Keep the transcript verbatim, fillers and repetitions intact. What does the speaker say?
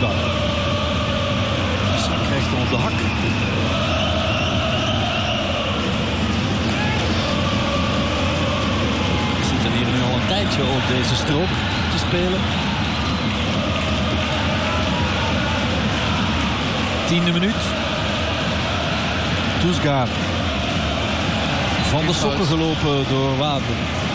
Toesgaard. Zak krijgt hem op de hak. We zitten hier nu al een tijdje op deze strook te spelen. Tiende minuut. Toesgaard. Van de sokken gelopen door Water.